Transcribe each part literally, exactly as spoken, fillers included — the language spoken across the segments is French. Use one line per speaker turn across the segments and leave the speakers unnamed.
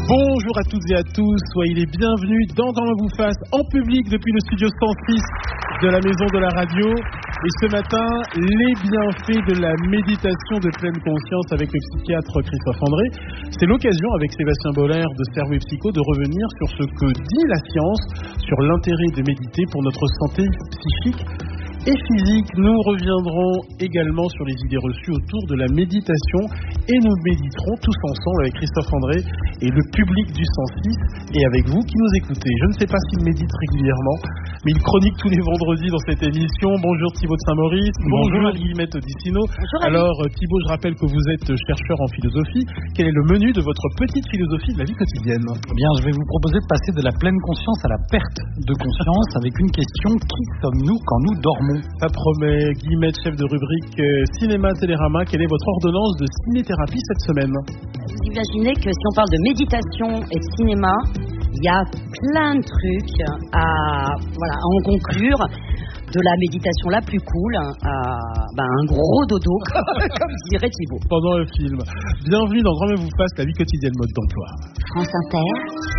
Bonjour à toutes et à tous, soyez les bienvenus dans Dans vous fasse en public depuis le studio cent six de la Maison de la Radio. Et ce matin, les bienfaits de la méditation de pleine conscience avec le psychiatre Christophe André. C'est l'occasion avec Sébastien Boller de Cerveau et Psycho de revenir sur ce que dit la science, sur l'intérêt de méditer pour notre santé psychique et physique. Nous reviendrons également sur les idées reçues autour de la méditation et nous méditerons tous ensemble avec Christophe André et le public du cent six et avec vous qui nous écoutez. Je ne sais pas s'il médite régulièrement, mais il chronique tous les vendredis dans cette émission. Bonjour Thibaut de Saint-Maurice. Bonjour, Bonjour Guillemette Odissino. Bonjour. Alors Thibaut, je rappelle que vous êtes chercheur en philosophie. Quel est le menu de votre petite philosophie de la vie quotidienne ?
Eh bien, je vais vous proposer de passer de la pleine conscience à la perte de conscience avec une question: qui sommes-nous quand nous dormons ?
Ça promet. Guillemette, chef de rubrique euh, Cinéma Télérama, quelle est votre ordonnance de cinéthérapie cette semaine ?
Vous imaginez que si on parle de méditation et de cinéma, il y a plein de trucs à, voilà, à en conclure. De la méditation la plus cool à ben, un gros dodo, comme dirait Thibaut.
Pendant le film. Bienvenue dans Grand Bien vous fasse, la vie quotidienne mode d'emploi.
France Inter.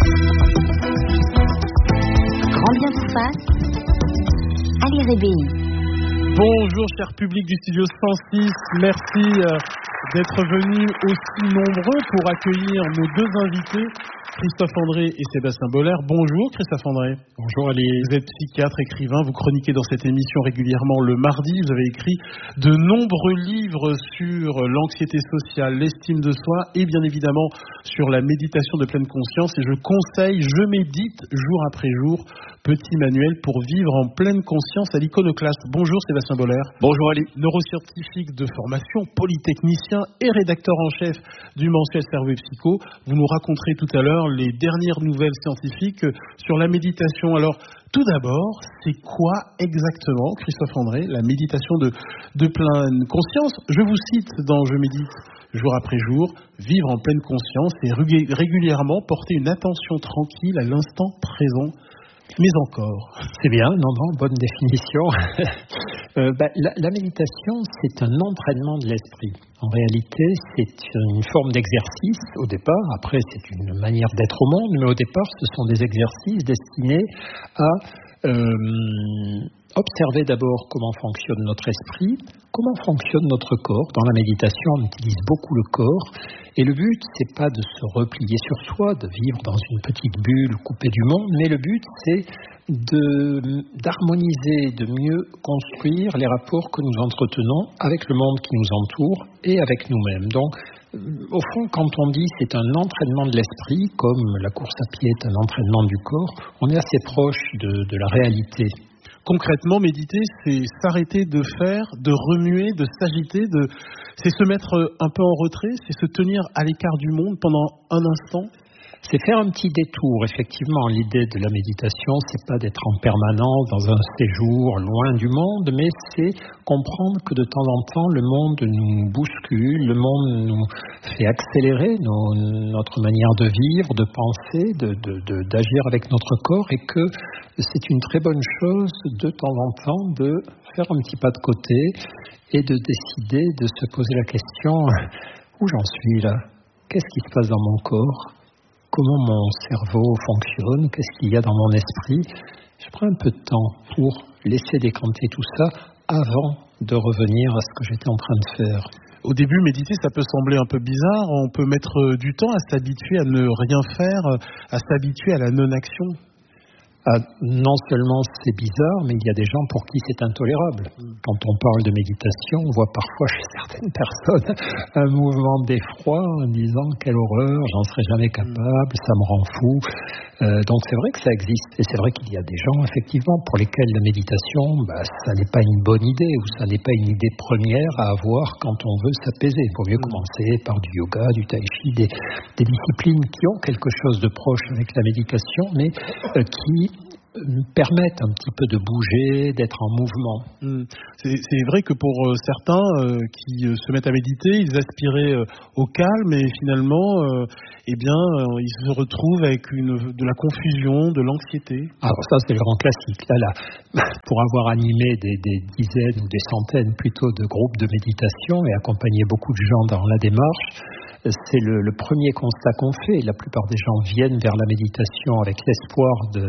Grand Bien vous fasse. Ali Rébéi.
Bonjour cher public du studio cent six, merci euh, d'être venus aussi nombreux pour accueillir nos deux invités, Christophe André et Sébastien Boller. Bonjour Christophe André.
Bonjour Ali.
Vous êtes psychiatre, écrivain, vous chroniquez dans cette émission régulièrement le mardi. Vous avez écrit de nombreux livres sur l'anxiété sociale, l'estime de soi et bien évidemment sur la méditation de pleine conscience. Et je conseille Je médite jour après jour, petit manuel pour vivre en pleine conscience à l'Iconoclaste. Bonjour Sébastien Boller.
Bonjour Ali.
Neuroscientifique de formation, polytechnicien et rédacteur en chef du mensuel Cerveau et Psycho. Vous nous raconterez tout à l'heure les dernières nouvelles scientifiques sur la méditation. Alors, tout d'abord, c'est quoi exactement, Christophe André, la méditation de, de pleine conscience ? Je vous cite dans Je médite jour après jour, vivre en pleine conscience et régulièrement porter une attention tranquille à l'instant présent. Mais encore.
C'est bien, non, non, bonne définition. euh, bah, la, la méditation, c'est un entraînement de l'esprit. En réalité, c'est une forme d'exercice au départ. Après, c'est une manière d'être au monde, mais au départ, ce sont des exercices destinés à euh, observer d'abord comment fonctionne notre esprit, comment fonctionne notre corps. Dans la méditation, on utilise beaucoup le corps. Et le but, c'est pas de se replier sur soi, de vivre dans une petite bulle coupée du monde, mais le but, c'est de, d'harmoniser, de mieux construire les rapports que nous entretenons avec le monde qui nous entoure et avec nous-mêmes. Donc, au fond, quand on dit c'est un entraînement de l'esprit, comme la course à pied est un entraînement du corps, on est assez proche de, de la réalité.
Concrètement, méditer, c'est s'arrêter de faire, de remuer, de s'agiter, de... c'est se mettre un peu en retrait, c'est se tenir à l'écart du monde pendant un instant.
C'est faire un petit détour. Effectivement, l'idée de la méditation, c'est pas d'être en permanence dans un séjour loin du monde, mais c'est comprendre que de temps en temps, le monde nous bouscule, le monde nous fait accélérer nos, notre manière de vivre, de penser, de, de, de, d'agir avec notre corps, et que c'est une très bonne chose de temps en temps de faire un petit pas de côté et de décider de se poser la question: où j'en suis là ? Qu'est-ce qui se passe dans mon corps ? Comment mon cerveau fonctionne, qu'est-ce qu'il y a dans mon esprit. Je prends un peu de temps pour laisser décanter tout ça avant de revenir à ce que j'étais en train de faire.
Au début, méditer, ça peut sembler un peu bizarre. On peut mettre du temps à s'habituer à ne rien faire, à s'habituer à la non-action.
Ah, non seulement c'est bizarre, mais il y a des gens pour qui c'est intolérable. Quand on parle de méditation, on voit parfois chez certaines personnes un mouvement d'effroi en disant « quelle horreur, j'en serai jamais capable, ça me rend fou ». Euh, donc c'est vrai que ça existe, et c'est vrai qu'il y a des gens effectivement pour lesquels la méditation, bah, ça n'est pas une bonne idée, ou ça n'est pas une idée première à avoir quand on veut s'apaiser. Il vaut mieux commencer par du yoga, du tai chi, des, des disciplines qui ont quelque chose de proche avec la méditation, mais euh, qui permettent un petit peu de bouger, d'être en mouvement.
Mmh. C'est, c'est vrai que pour euh, certains euh, qui euh, se mettent à méditer, ils aspiraient euh, au calme et finalement, euh, eh bien, euh, ils se retrouvent avec une, de la confusion, de l'anxiété.
Alors ça, c'est le grand classique. Là, là, pour avoir animé des, des dizaines ou des centaines plutôt de groupes de méditation et accompagné beaucoup de gens dans la démarche, c'est le, le premier constat qu'on fait. La plupart des gens viennent vers la méditation avec l'espoir de,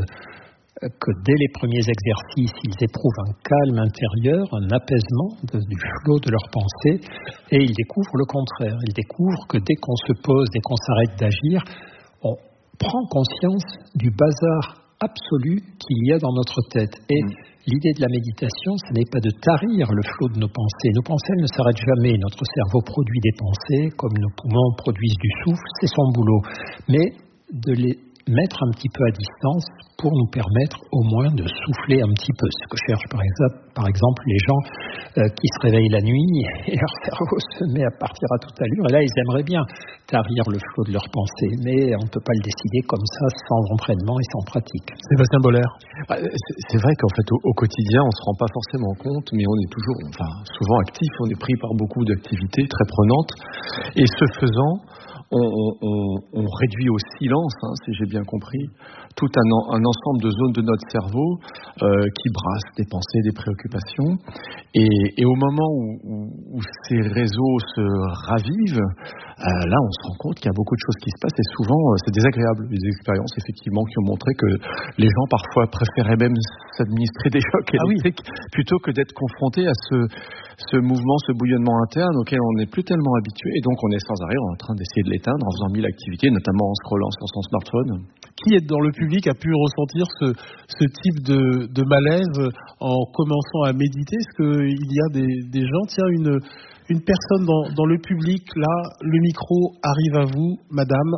que dès les premiers exercices, ils éprouvent un calme intérieur, un apaisement de, du flot de leurs pensées, et ils découvrent le contraire. Ils découvrent que dès qu'on se pose, dès qu'on s'arrête d'agir, on prend conscience du bazar absolu qu'il y a dans notre tête. Et mmh. l'idée de la méditation, ce n'est pas de tarir le flot de nos pensées. Nos pensées, elles ne s'arrêtent jamais. Notre cerveau produit des pensées, comme nos poumons produisent du souffle, c'est son boulot. Mais de les mettre un petit peu à distance pour nous permettre au moins de souffler un petit peu. Ce que cherchent par exemple, par exemple les gens euh, qui se réveillent la nuit et leur cerveau se met à partir à toute allure. Et là, ils aimeraient bien tarir le flot de leurs pensées, mais on ne peut pas le décider comme ça, sans entraînement et sans pratique.
Sébastien Boller.
C'est vrai qu'en fait, au, au quotidien, on ne se rend pas forcément compte, mais on est toujours, enfin, souvent actif, on est pris par beaucoup d'activités très prenantes. Et ce faisant, On, on, on réduit au silence, hein, si j'ai bien compris, tout un, un ensemble de zones de notre cerveau euh, qui brassent des pensées, des préoccupations. Et, et au moment où, où, où ces réseaux se ravivent, euh, là, on se rend compte qu'il y a beaucoup de choses qui se passent. Et souvent, euh, c'est désagréable. Des expériences, effectivement, qui ont montré que les gens, parfois, préféraient même s'administrer des chocs électriques ah oui. plutôt que d'être confrontés à ce, ce mouvement, ce bouillonnement interne auquel on n'est plus tellement habitué. Et donc, on est sans arrêt en train d'essayer de l'éteindre en faisant mille activités, notamment en scrollant sur son smartphone.
Qui est dans le public a pu ressentir ce, ce type de, de malaise en commençant à méditer? Est-ce qu'il y a des, des gens, tiens, une, une personne dans, dans le public, là, le micro arrive à vous, madame.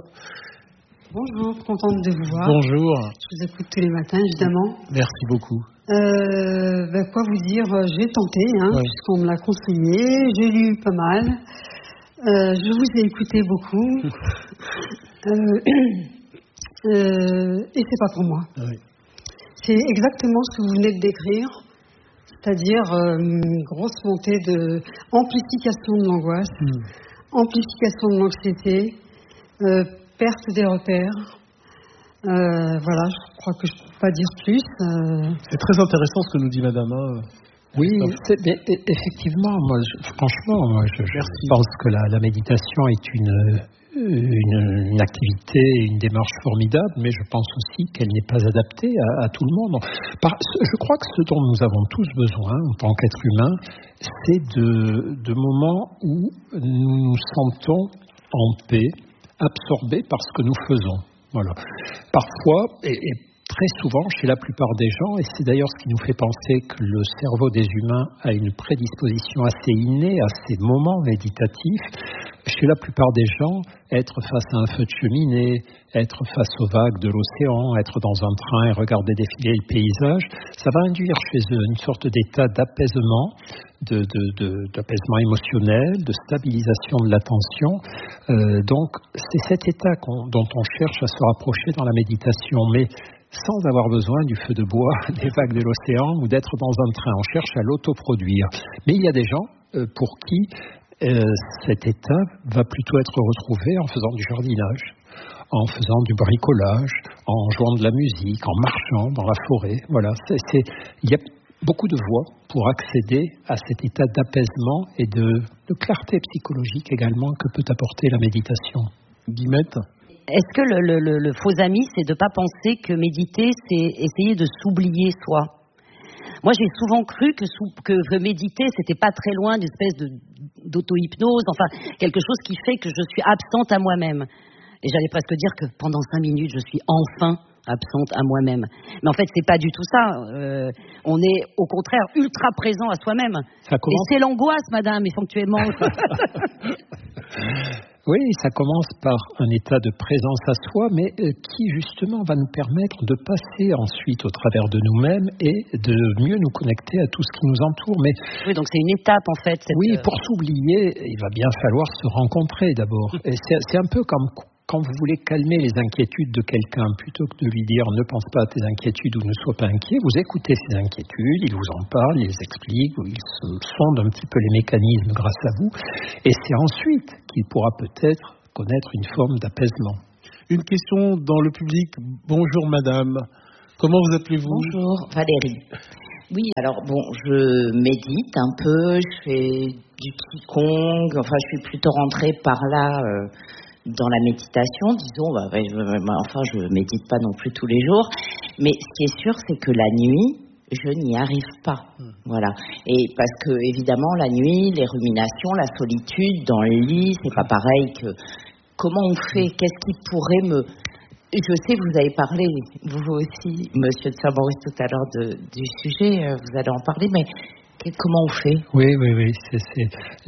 Bonjour, contente de vous voir.
Bonjour.
Je vous écoute tous les matins, évidemment.
Merci beaucoup.
Euh, ben, quoi vous dire, j'ai tenté, hein, ouais. puisqu'on me l'a conseillé, j'ai lu pas mal. Euh, je vous ai écouté beaucoup. euh, euh, et c'est pas pour moi.
Oui.
C'est exactement ce que vous venez de décrire, c'est-à-dire euh, une grosse montée de amplification de l'angoisse, mm. amplification de l'anxiété, euh, perte des repères. Euh, voilà, je crois que je ne peux pas dire plus. Euh...
C'est très intéressant ce que nous dit Madame. Hein.
Oui, c'est, mais, effectivement, moi, je, franchement, moi, je, je pense que la, la méditation est une, une, une activité, une démarche formidable, mais je pense aussi qu'elle n'est pas adaptée à, à tout le monde. Par, je crois que ce dont nous avons tous besoin en tant qu'être humain, c'est de, de moments où nous nous sentons en paix, absorbés par ce que nous faisons. Voilà. Parfois, et, et très souvent, chez la plupart des gens, et c'est d'ailleurs ce qui nous fait penser que le cerveau des humains a une prédisposition assez innée à ces moments méditatifs, chez la plupart des gens, être face à un feu de cheminée, être face aux vagues de l'océan, être dans un train et regarder défiler le paysage, ça va induire chez eux une sorte d'état d'apaisement, de, de, de, d'apaisement émotionnel, de stabilisation de l'attention. Euh, donc, c'est cet état qu'on, dont on cherche à se rapprocher dans la méditation, mais sans avoir besoin du feu de bois, des vagues de l'océan ou d'être dans un train. On cherche à l'autoproduire. Mais il y a des gens euh, pour qui euh, cet état va plutôt être retrouvé en faisant du jardinage, en faisant du bricolage, en jouant de la musique, en marchant dans la forêt. Voilà, c'est, c'est, il y a beaucoup de voies pour accéder à cet état d'apaisement et de, de clarté psychologique également que peut apporter la méditation.
Guillemette ?
Est-ce que le, le, le, le faux ami, c'est de ne pas penser que méditer, c'est essayer de s'oublier soi? Moi, j'ai souvent cru que, sou, que, que méditer, c'était pas très loin d'une espèce de, d'auto-hypnose, enfin, quelque chose qui fait que je suis absente à moi-même. Et j'allais presque dire que pendant cinq minutes, je suis enfin absente à moi-même. Mais en fait, c'est pas du tout ça. Euh, on est, au contraire, ultra présent à soi-même.
Ça commence...
Et c'est l'angoisse, madame, effectuellement.
Oui, ça commence par un état de présence à soi, mais euh, qui justement va nous permettre de passer ensuite au travers de nous-mêmes et de mieux nous connecter à tout ce qui nous entoure. Mais
oui, donc c'est une étape en fait. Cette...
Oui, pour s'oublier, il va bien falloir se rencontrer d'abord. Et c'est, c'est un peu comme quand vous voulez calmer les inquiétudes de quelqu'un, plutôt que de lui dire ne pense pas à tes inquiétudes ou ne sois pas inquiet, vous écoutez ses inquiétudes, il vous en parle, il les explique, il sonde un petit peu les mécanismes grâce à vous, et c'est ensuite qu'il pourra peut-être connaître une forme d'apaisement.
Une question dans le public. Bonjour madame, comment vous appelez-vous?
Bonjour, Valérie. Oui, alors bon, je médite un peu, je fais du Qigong, enfin je suis plutôt rentrée par là euh, dans la méditation, disons, bah, bah, bah, enfin je médite pas non plus tous les jours, mais ce qui est sûr c'est que la nuit, je n'y arrive pas, mmh. voilà. Et parce que évidemment la nuit, les ruminations, la solitude dans le lit, c'est pas pareil que comment on fait, qu'est-ce qui pourrait me... Je sais, vous avez parlé, vous aussi, Monsieur de Saint-Maurice, tout à l'heure de, du sujet, vous allez en parler, mais comment on fait ?
Oui, oui, oui. C'est, c'est...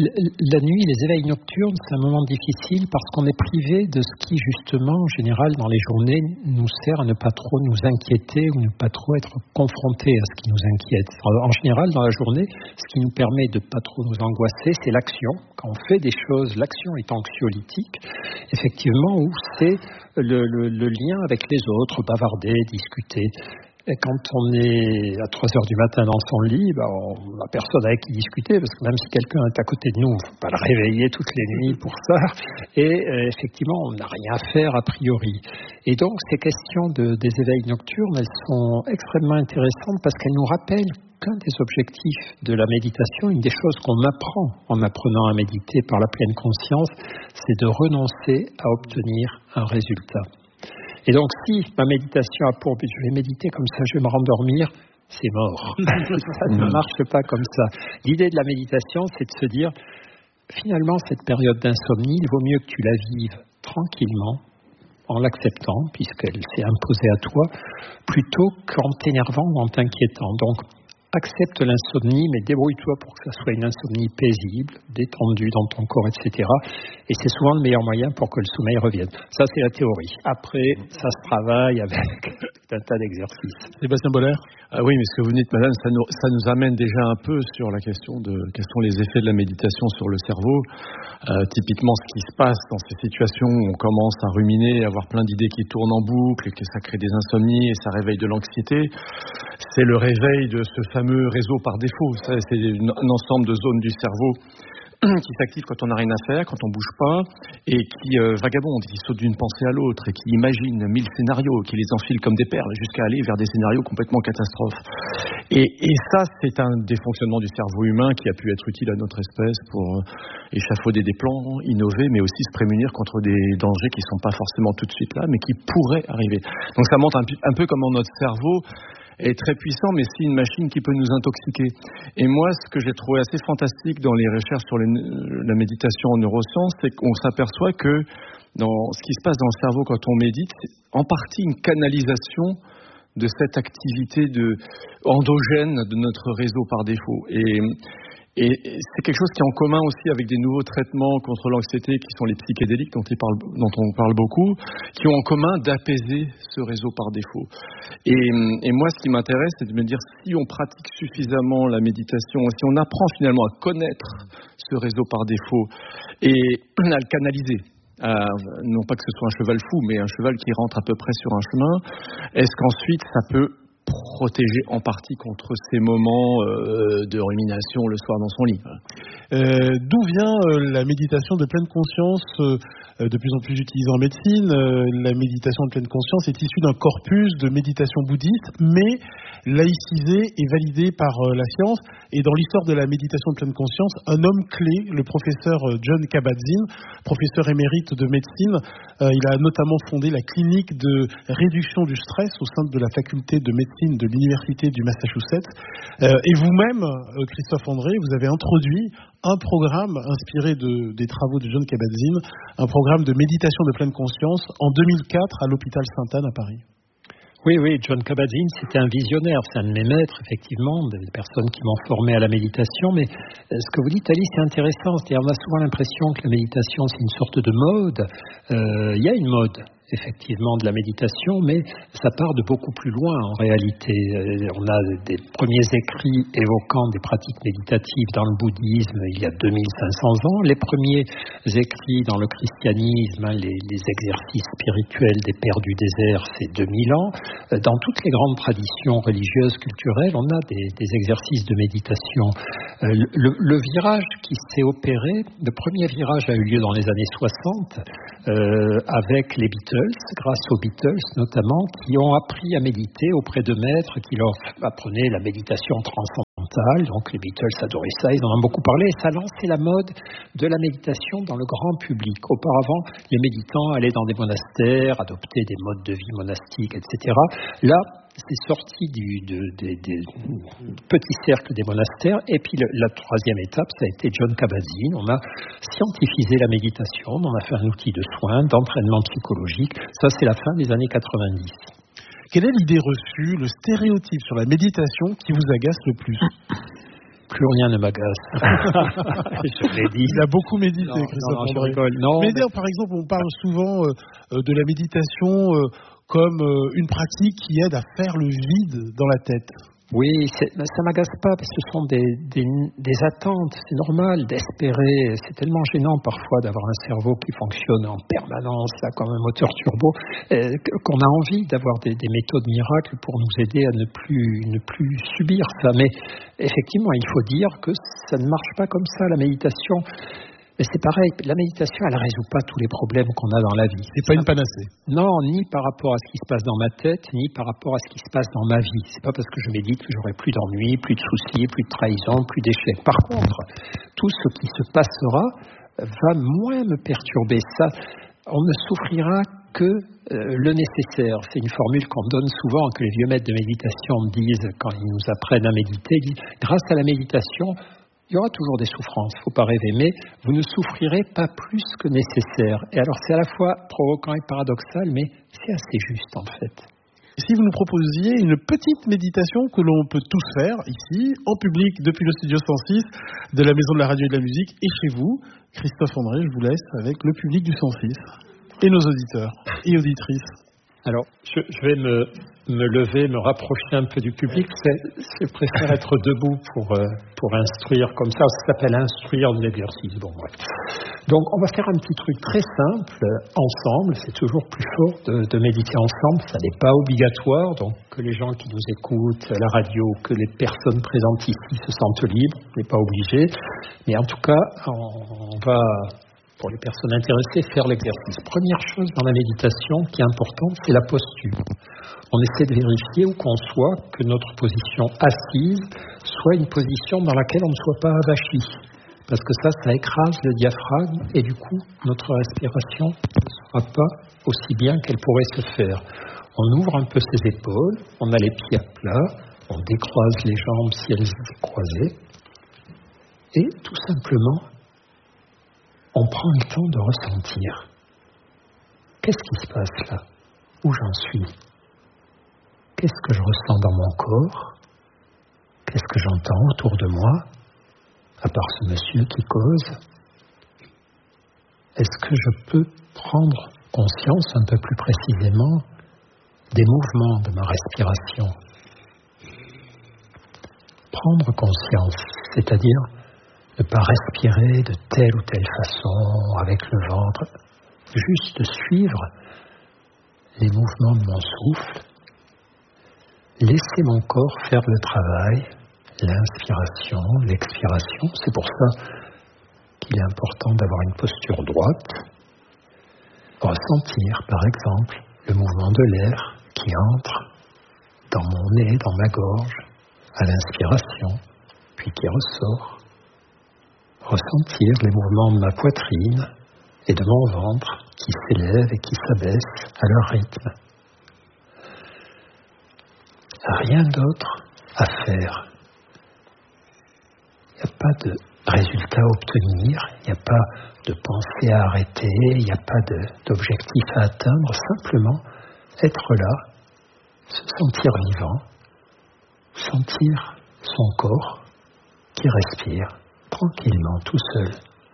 La nuit, les éveils nocturnes, c'est un moment difficile parce qu'on est privé de ce qui, justement, en général, dans les journées, nous sert à ne pas trop nous inquiéter ou ne pas trop être confrontés à ce qui nous inquiète. En général, dans la journée, ce qui nous permet de ne pas trop nous angoisser, c'est l'action. Quand on fait des choses, l'action est anxiolytique, effectivement, où c'est le, le, le lien avec les autres, bavarder, discuter. Et quand on est à trois heures du matin dans son lit, ben on n'a personne avec qui discuter, parce que même si quelqu'un est à côté de nous, il ne faut pas le réveiller toutes les nuits pour ça. Et euh, effectivement, on n'a rien à faire a priori. Et donc, ces questions de, des éveils nocturnes, elles sont extrêmement intéressantes parce qu'elles nous rappellent qu'un des objectifs de la méditation, une des choses qu'on apprend en apprenant à méditer par la pleine conscience, c'est de renoncer à obtenir un résultat. Et donc, si ma méditation a pour but, je vais méditer comme ça, je vais me rendormir, c'est mort. Ça ne marche pas comme ça. L'idée de la méditation, c'est de se dire, finalement, cette période d'insomnie, il vaut mieux que tu la vives tranquillement, en l'acceptant, puisqu'elle s'est imposée à toi, plutôt qu'en t'énervant ou en t'inquiétant. Donc, accepte l'insomnie, mais débrouille-toi pour que ça soit une insomnie paisible, détendue dans ton corps, et cetera. Et c'est souvent le meilleur moyen pour que le sommeil revienne. Ça, c'est la théorie. Après, ça se travaille avec un tas d'exercices.
Sébastien Boller ?
Ah oui, mais ce que vous dites, madame, ça nous, ça nous amène déjà un peu sur la question de quels sont les effets de la méditation sur le cerveau. Euh, typiquement, ce qui se passe dans ces situations où on commence à ruminer, à avoir plein d'idées qui tournent en boucle, et que ça crée des insomnies et ça réveille de l'anxiété, c'est le réveil de ce fameux réseau par défaut. Ça, c'est un ensemble de zones du cerveau qui s'active quand on n'a rien à faire, quand on bouge pas, et qui euh, vagabonde, qui saute d'une pensée à l'autre, et qui imagine mille scénarios, qui les enfile comme des perles, jusqu'à aller vers des scénarios complètement catastrophes. Et, et ça, c'est un des fonctionnements du cerveau humain qui a pu être utile à notre espèce pour euh, échafauder des plans, innover, mais aussi se prémunir contre des dangers qui ne sont pas forcément tout de suite là, mais qui pourraient arriver. Donc ça montre un, un peu comment notre cerveau est très puissant, mais c'est une machine qui peut nous intoxiquer. Et moi, ce que j'ai trouvé assez fantastique dans les recherches sur les, la méditation en neurosciences, c'est qu'on s'aperçoit que dans ce qui se passe dans le cerveau quand on médite, c'est en partie une canalisation de cette activité de, endogène de notre réseau par défaut. Et, et c'est quelque chose qui est en commun aussi avec des nouveaux traitements contre l'anxiété qui sont les psychédéliques dont, il parle, dont on parle beaucoup, qui ont en commun d'apaiser ce réseau par défaut. Et, et moi, ce qui m'intéresse, c'est de me dire si on pratique suffisamment la méditation, si on apprend finalement à connaître ce réseau par défaut et à le canaliser, à, non pas que ce soit un cheval fou, mais un cheval qui rentre à peu près sur un chemin, est-ce qu'ensuite ça peut protéger en partie contre ces moments euh, de rumination le soir dans son lit.
Euh, d'où vient euh, la méditation de pleine conscience, euh, de plus en plus utilisée en médecine? euh, La méditation de pleine conscience est issue d'un corpus de méditation bouddhiste, mais laïcisé et validé par euh, la science. Et dans l'histoire de la méditation de pleine conscience, un homme clé, le professeur John Kabat-Zinn, professeur émérite de médecine, euh, il a notamment fondé la clinique de réduction du stress au sein de la faculté de médecine de l'université du Massachusetts. Euh, et vous-même, Christophe André, vous avez introduit un programme inspiré de, des travaux de John Kabat-Zinn, un programme de méditation de pleine conscience en deux mille quatre à l'hôpital Sainte-Anne à Paris.
Oui, oui, John Kabat-Zinn, c'était un visionnaire, c'est un de mes maîtres, effectivement, des personnes qui m'ont formé à la méditation, mais ce que vous dites, Alice, c'est intéressant, c'est-à-dire on a souvent l'impression que la méditation, c'est une sorte de mode. Euh, il y a une mode, effectivement, de la méditation, mais ça part de beaucoup plus loin, en réalité. On a des premiers écrits évoquant des pratiques méditatives dans le bouddhisme il y a deux mille cinq cents ans, les premiers écrits dans le christianisme, les, les exercices spirituels des pères du désert, c'est deux mille ans. Dans toutes les grandes traditions religieuses, culturelles, on a des, des exercices de méditation. Le, le virage qui s'est opéré, le premier virage a eu lieu dans les années soixante, euh, avec les Beatles, Beatles, grâce aux Beatles notamment, qui ont appris à méditer auprès de maîtres qui leur apprenaient la méditation transcendantale. Donc les Beatles adoraient ça, ils en ont beaucoup parlé, et ça a lancé la mode de la méditation dans le grand public. Auparavant, les méditants allaient dans des monastères, adoptaient des modes de vie monastiques, et cetera. Là, c'est sorti du, de, de, de, de petits cercles des monastères. Et puis le, la troisième étape, ça a été John Kabat-Zinn. On a scientifisé la méditation, on a fait un outil de soins, d'entraînement psychologique. Ça, c'est la fin des années quatre-vingt-dix.
Quelle est l'idée reçue, le stéréotype sur la méditation qui vous agace le plus ?
Plus rien ne m'agace. Je l'ai dit.
Il a beaucoup médité,
non,
Christophe
non, non,
André.
je rigole. Non,
mais
mais...
par exemple, on parle souvent euh, de la méditation euh, comme euh, une pratique qui aide à faire le vide dans la tête.
Oui, c'est, ça m'agace pas parce que ce sont des, des, des attentes. C'est normal d'espérer. C'est tellement gênant parfois d'avoir un cerveau qui fonctionne en permanence, là, comme un moteur turbo, euh, qu'on a envie d'avoir des, des méthodes miracles pour nous aider à ne plus, ne plus subir ça. Mais effectivement, il faut dire que ça ne marche pas comme ça, la méditation. Mais c'est pareil, la méditation, elle ne résout pas tous les problèmes qu'on a dans la vie.
C'est pas une panacée.
Non, ni par rapport à ce qui se passe dans ma tête, ni par rapport à ce qui se passe dans ma vie. C'est pas parce que je médite que j'aurai plus d'ennuis, plus de soucis, plus de trahison, plus d'échecs. Par contre, tout ce qui se passera va moins me perturber. Ça, on ne souffrira que euh, le nécessaire. C'est une formule qu'on donne souvent, que les vieux maîtres de méditation disent quand ils nous apprennent à méditer. Ils disent, grâce à la méditation, il y aura toujours des souffrances, il ne faut pas rêver, mais vous ne souffrirez pas plus que nécessaire. Et alors c'est à la fois provoquant et paradoxal, mais c'est assez juste en fait.
Si vous nous proposiez une petite méditation que l'on peut tous faire ici, en public, depuis le studio cent six de la Maison de la Radio et de la Musique, et chez vous, Christophe André, je vous laisse avec le public du cent six et nos auditeurs et auditrices.
Alors, je, je vais me, me lever, me rapprocher un peu du public. C'est, je préfère être debout pour, euh, pour instruire comme ça. Ça s'appelle instruire de l'exercice. Bon, ouais. Donc, on va faire un petit truc très simple, ensemble. C'est toujours plus fort de, de méditer ensemble. Ça n'est pas obligatoire. Donc, que les gens qui nous écoutent à la radio, que les personnes présentes ici se sentent libres. On n'est pas obligé. Mais en tout cas, on, on va... pour les personnes intéressées, faire l'exercice. Première chose dans la méditation qui est importante, c'est la posture. On essaie de vérifier où qu'on soit que notre position assise soit une position dans laquelle on ne soit pas avachi. Parce que ça, ça écrase le diaphragme et du coup, notre respiration ne sera pas aussi bien qu'elle pourrait se faire. On ouvre un peu ses épaules, on a les pieds à plat, on décroise les jambes si elles sont croisées et tout simplement, on prend le temps de ressentir. Qu'est-ce qui se passe là ? Où j'en suis ? Qu'est-ce que je ressens dans mon corps ? Qu'est-ce que j'entends autour de moi ? À part ce monsieur qui cause. Est-ce que je peux prendre conscience un peu plus précisément des mouvements de ma respiration ? Prendre conscience, c'est-à-dire ne pas respirer de telle ou telle façon, avec le ventre, juste de suivre les mouvements de mon souffle, laisser mon corps faire le travail, l'inspiration, l'expiration. C'est pour ça qu'il est important d'avoir une posture droite. Ressentir, par exemple, le mouvement de l'air qui entre dans mon nez, dans ma gorge, à l'inspiration, puis qui ressort. Ressentir les mouvements de ma poitrine et de mon ventre qui s'élèvent et qui s'abaissent à leur rythme. Rien d'autre à faire. Il n'y a pas de résultat à obtenir, il n'y a pas de pensée à arrêter, il n'y a pas de, d'objectif à atteindre, simplement être là, se sentir vivant, sentir son corps qui respire tranquillement, tout seul.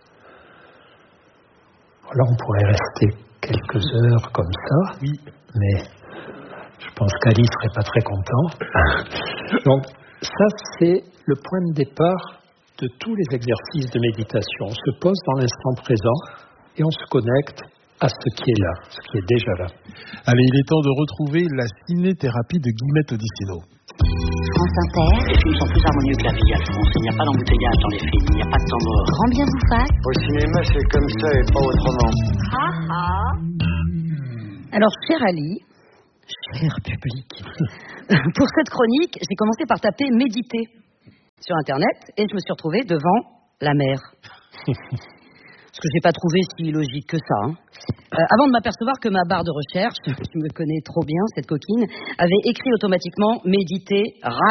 Alors on pourrait rester quelques heures comme ça, oui, mais je pense qu'Ali serait pas très content. Donc ça, c'est le point de départ de tous les exercices de méditation. On se pose dans l'instant présent et on se connecte à ce qui est là, ce qui est déjà là.
Allez, il est temps de retrouver la ciné-thérapie de Guillemette Odissino.
France Inter.
Les films sont plus harmonieux que la vie, Alphonse. Il n'y a pas d'embouteillage dans les films, il n'y a pas de temps mort.
Grand bien vous fasse.
Au cinéma, c'est comme ça et pas autrement.
Ha ha.
Alors, cher Ali, cher public, pour cette chronique, j'ai commencé par taper méditer sur Internet et je me suis retrouvée devant la mer. Ce que je n'ai pas trouvé si logique que ça. Hein. Euh, avant de m'apercevoir que ma barre de recherche, qui me connaît trop bien, cette coquine, avait écrit automatiquement « méditer, raner ».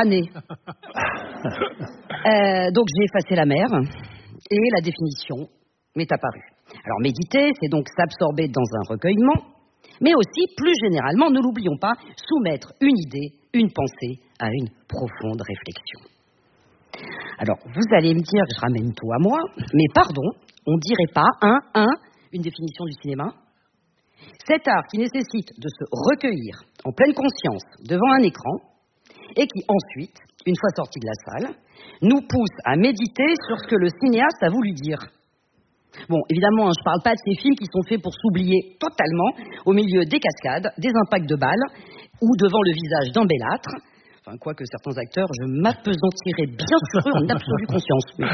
Euh, donc j'ai effacé la mer et la définition m'est apparue. Alors méditer, c'est donc s'absorber dans un recueillement, mais aussi, plus généralement, ne l'oublions pas, soumettre une idée, une pensée à une profonde réflexion. Alors, vous allez me dire que je ramène tout à moi, mais pardon, on dirait pas, un, un, une définition du cinéma. Cet art qui nécessite de se recueillir en pleine conscience devant un écran et qui ensuite, une fois sorti de la salle, nous pousse à méditer sur ce que le cinéaste a voulu dire. Bon, évidemment, hein, je ne parle pas de ces films qui sont faits pour s'oublier totalement au milieu des cascades, des impacts de balles ou devant le visage d'un bellâtre. Enfin, quoique certains acteurs, je m'appesantirais bien sur eux en absolue conscience. Mais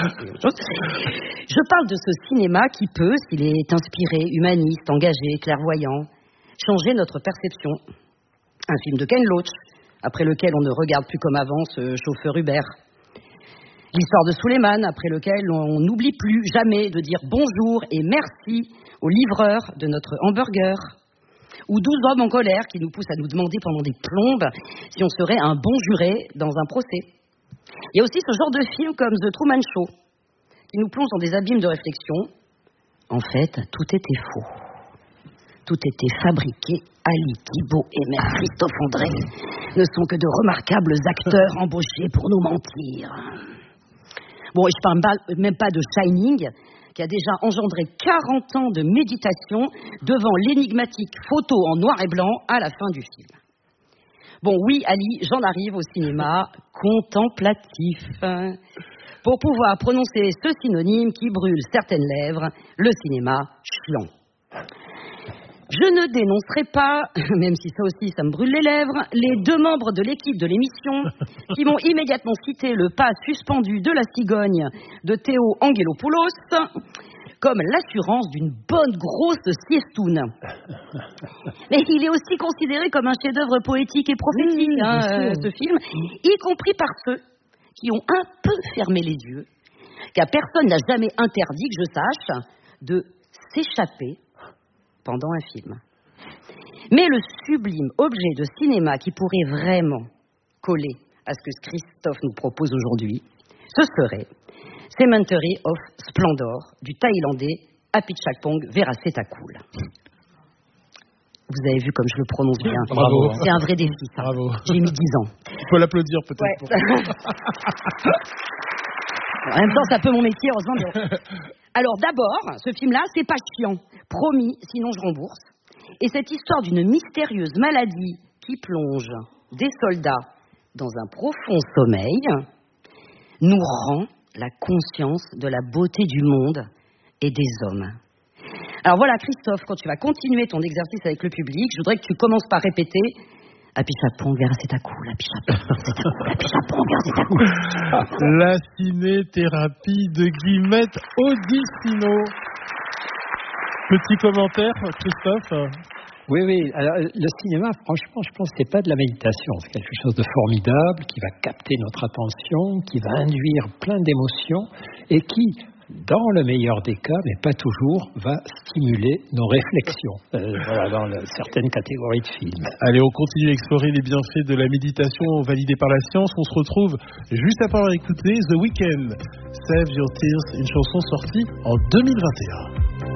je parle de ce cinéma qui peut, s'il est inspiré, humaniste, engagé, clairvoyant, changer notre perception. Un film de Ken Loach, après lequel on ne regarde plus comme avant ce chauffeur Uber. L'histoire de Suleiman, après lequel on n'oublie plus jamais de dire bonjour et merci au livreur de notre hamburger. Ou douze hommes en colère qui nous poussent à nous demander pendant des plombes si on serait un bon juré dans un procès. Il y a aussi ce genre de film comme The Truman Show, qui nous plonge dans des abîmes de réflexion. En fait, tout était faux. Tout était fabriqué. Ali Thibault et même Christophe André ne sont que de remarquables acteurs embauchés pour nous mentir. Bon, et je parle même pas de Shining, qui a déjà engendré quarante ans de méditation devant l'énigmatique photo en noir et blanc à la fin du film. Bon, oui, Ali, j'en arrive au cinéma contemplatif. Pour pouvoir prononcer ce synonyme qui brûle certaines lèvres, le cinéma chiant. Je ne dénoncerai pas, même si ça aussi ça me brûle les lèvres, les deux membres de l'équipe de l'émission qui m'ont immédiatement cité le pas suspendu de la cigogne de Théo Angelopoulos comme l'assurance d'une bonne grosse siestoune. Mais il est aussi considéré comme un chef-d'œuvre poétique et prophétique, mmh, hein, euh, ce film, y compris par ceux qui ont un peu fermé les yeux, car personne n'a jamais interdit, que je sache, de s'échapper pendant un film. Mais le sublime objet de cinéma qui pourrait vraiment coller à ce que Christophe nous propose aujourd'hui, ce serait Cemetery of Splendor du Thaïlandais Apichatpong Veerasettakul. Vous avez vu comme je le prononce bien.
Bravo.
C'est un vrai défi, ça.
Bravo.
J'ai mis dix ans.
Il faut l'applaudir peut-être.
Ouais.
Pour...
En même temps, c'est un peu mon métier, heureusement. Mais... Alors d'abord, ce film-là, c'est pas chiant. Promis, sinon je rembourse. Et cette histoire d'une mystérieuse maladie qui plonge des soldats dans un profond sommeil nous rend la conscience de la beauté du monde et des hommes. Alors voilà, Christophe, quand tu vas continuer ton exercice avec le public, je voudrais que tu commences par répéter Apichatpong Veerasettakul, Apichatpong Veerasettakul, Apichatpong Veerasettakul.
La ciné-thérapie de Guillemette Audicino. Petit commentaire, Christophe?
Oui, oui. Alors, le cinéma, franchement, je pense que c'est pas de la méditation. C'est quelque chose de formidable qui va capter notre attention, qui va induire plein d'émotions et qui, dans le meilleur des cas, mais pas toujours, va stimuler nos réflexions euh, voilà, dans le, certaines catégories de films.
Allez, on continue à explorer les bienfaits de la méditation validée par la science. On se retrouve juste après avoir écouté The Weeknd, Save Your Tears, une chanson sortie en deux mille vingt et un.